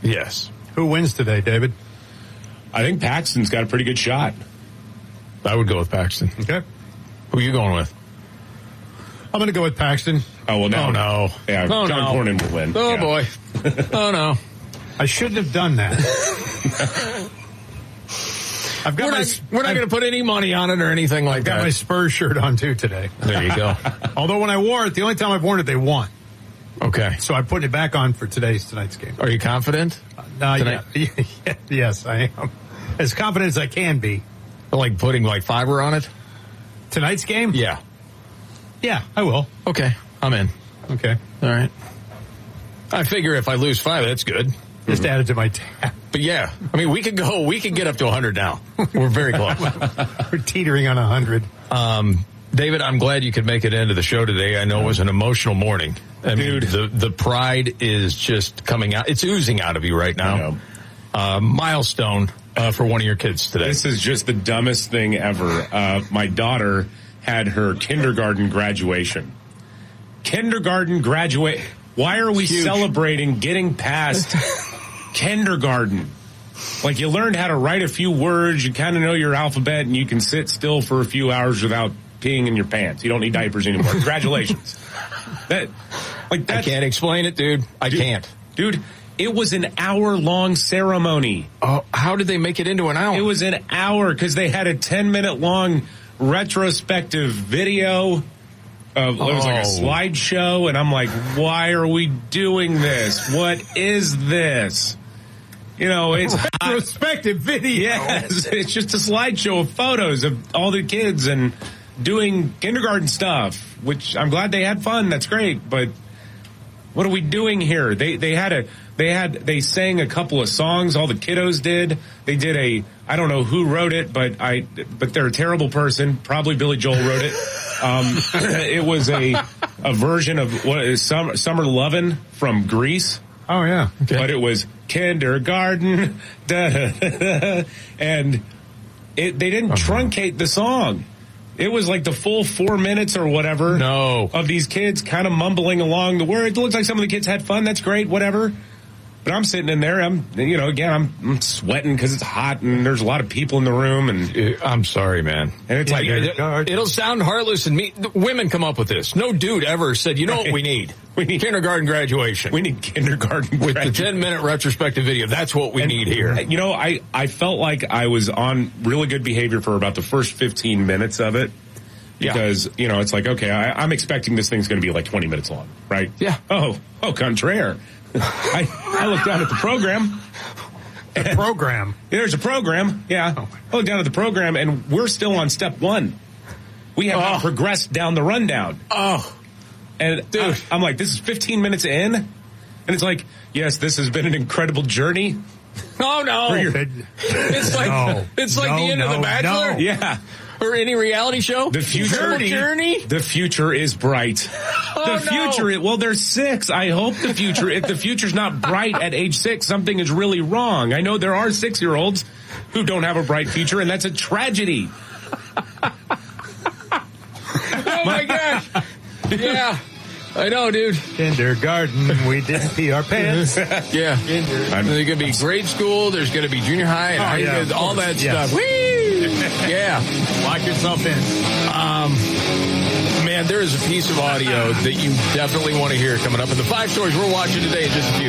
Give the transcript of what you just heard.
Yes. Who wins today, David? I think Paxton's got a pretty good shot. I would go with Paxton. Okay. Who are you going with? I'm going to go with Paxton. Oh, well, no. Oh, no. Yeah, Oh, John no. Cornyn will win. Oh, yeah. boy. Oh, no. I shouldn't have done that. We're not going to put any money on it or anything like got that. my Spurs shirt on, too, today. There you go. Although when I wore it, the only time I've worn it, they won. Okay. So I'm putting it back on for tonight's game. Are you confident? Yeah. Yes, I am. As confident as I can be. Like putting like fiber on it? Tonight's game? Yeah. Yeah, I will. Okay. I'm in. Okay. All right. I figure if I lose 5, that's good. Just add it to my tab. But yeah, I mean, we could get up to 100 now. We're very close. We're teetering on 100. David, I'm glad you could make it into the show today. I know it was an emotional morning. I mean, the pride is just coming out. It's oozing out of you right now. Milestone for one of your kids today. This is just the dumbest thing ever. My daughter had her kindergarten graduation. Why are we celebrating getting past kindergarten? Like, you learned how to write a few words, you kind of know your alphabet, and you can sit still for a few hours without peeing in your pants. You don't need diapers anymore. Congratulations. I can't explain it, dude. I can't. Dude, it was an hour-long ceremony. Oh, how did they make it into an hour? It was an hour because they had a 10-minute-long retrospective video. It was like a slideshow, and I'm like, why are we doing this? What is this? You know, it's retrospective video. Yes, it's just a slideshow of photos of all the kids and doing kindergarten stuff, which I'm glad they had fun. That's great, but what are we doing here? They sang a couple of songs. All the kiddos did. They did I don't know who wrote it, but they're a terrible person. Probably Billy Joel wrote it. It was a version of what is Summer Lovin' from Grease. Oh yeah, okay. But it was kindergarten, and they didn't truncate the song. It was like the full 4 minutes or whatever of these kids kind of mumbling along the words. It looks like some of the kids had fun. That's great, whatever. But I'm sitting in there. I'm sweating because it's hot and there's a lot of people in the room. And I'm sorry, man. And it's it'll sound heartless and women come up with this. No dude ever said, you know what we need? We need kindergarten graduation. We need kindergarten with graduation. the 10-minute retrospective video. That's what we need here. You know, I felt like I was on really good behavior for about the first 15 minutes of it. Because, you know, it's like, okay, I'm expecting this thing's going to be like 20 minutes long, right? Yeah. Oh, contraire. I looked down at the program. There's a program, yeah. I looked down at the program, and we're still on step 1. We have not progressed down the rundown. And dude, I'm like, this is 15 minutes in? And it's like, yes, this has been an incredible journey. Oh, no. It's like the end of The Bachelor? No. Yeah. Or any reality show? The future journey? The future is bright. Well, they're 6. I hope if the future's not bright at age 6, something is really wrong. I know there are 6-year-olds who don't have a bright future, and that's a tragedy. Oh my gosh. Yeah. I know, dude. Kindergarten, we didn't pee our pants. Yeah. There's going to be grade school, there's going to be junior high, and all that stuff. Whee! Yeah. Lock yourself in. Man, there is a piece of audio that you definitely want to hear coming up in the 5 stories we're watching today in just a few.